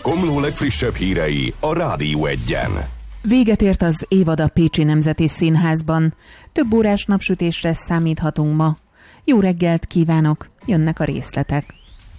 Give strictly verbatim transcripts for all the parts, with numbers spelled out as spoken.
Komló legfrissebb hírei a Rádió Egyen. Véget ért az évad a Pécsi Nemzeti Színházban. Több órás napsütésre számíthatunk ma. Jó reggelt kívánok, jönnek a részletek.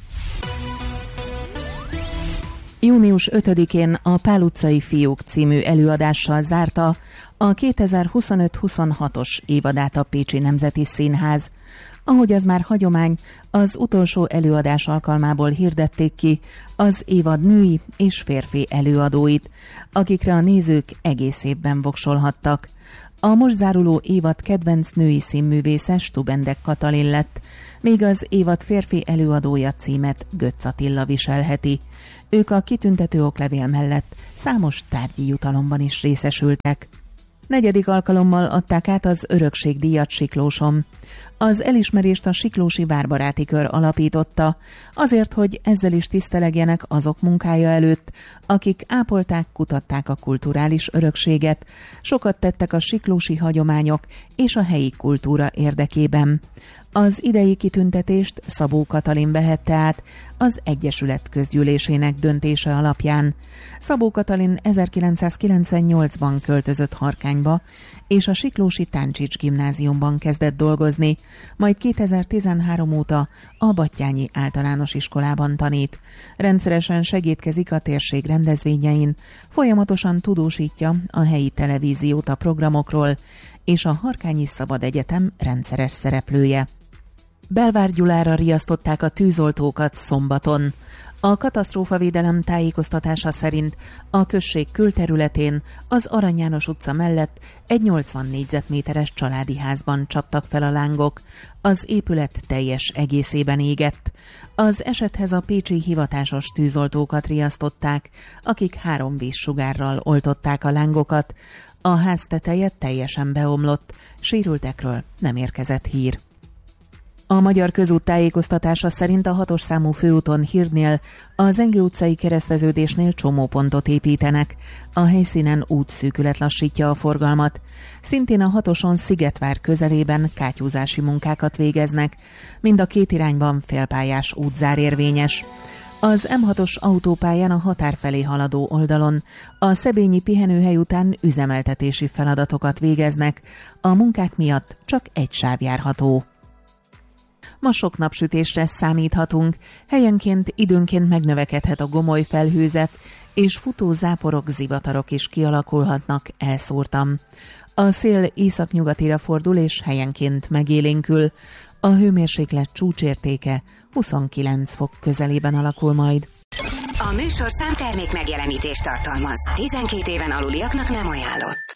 június ötödikén a Pál utcai fiúk című előadással zárta a kétezer-huszonöt huszonhatos évadát a Pécsi Nemzeti Színház. Ahogy az már hagyomány, az utolsó előadás alkalmából hirdették ki az évad női és férfi előadóit, akikre a nézők egész évben voksolhattak. A most záruló évad kedvenc női színművésze Stubendek Katalin lett, míg az évad férfi előadója címet Götz Attila viselheti. Ők a kitüntető oklevél mellett számos tárgyi jutalomban is részesültek. Negyedik alkalommal adták át az örökségdíjat Siklóson. Az elismerést a Siklósi Várbaráti Kör alapította, azért, hogy ezzel is tisztelegjenek azok munkája előtt, akik ápolták, kutatták a kulturális örökséget, sokat tettek a siklósi hagyományok és a helyi kultúra érdekében. Az idei kitüntetést Szabó Katalin vehette át az Egyesület közgyűlésének döntése alapján. Szabó Katalin ezerkilencszázkilencvennyolcban költözött Harkányba, és a Siklósi Táncsics Gimnáziumban kezdett dolgozni, majd kétezer-tizenhárom óta a Battyányi Általános Iskolában tanít. Rendszeresen segédkezik a térség rendezvényein, folyamatosan tudósítja a helyi televíziót a programokról, és a Harkányi Szabad Egyetem rendszeres szereplője. Belvár Gyulára riasztották a tűzoltókat szombaton. A katasztrófavédelem tájékoztatása szerint a község külterületén az Arany János utca mellett egy nyolcvan négyzetméteres családi házban csaptak fel a lángok. Az épület teljes egészében égett. Az esethez a pécsi hivatásos tűzoltókat riasztották, akik három vízsugárral oltották a lángokat. A ház teteje teljesen beomlott, sérültekről nem érkezett hír. A Magyar Közút tájékoztatása szerint a hatos számú főúton Hírnél az Enge utcai kereszteződésnél csomópontot építenek. A helyszínen útszűkület lassítja a forgalmat. Szintén a hatoson Szigetvár közelében kátyúzási munkákat végeznek. Mind a két irányban félpályás útzár érvényes. Az em hatos autópályán a határ felé haladó oldalon a szebényi pihenőhely után üzemeltetési feladatokat végeznek. A munkák miatt csak egy sáv járható. Ma sok napsütésre számíthatunk, helyenként időnként megnövekedhet a gomoly felhőzet, és futó záporok, zivatarok is kialakulhatnak elszórtan. A szél északnyugatira fordul, és helyenként megélénkül. A hőmérséklet csúcsértéke huszonkilenc fok közelében alakul majd. A műsorszám termék megjelenítést tartalmaz. tizenkét éven aluliaknak nem ajánlott.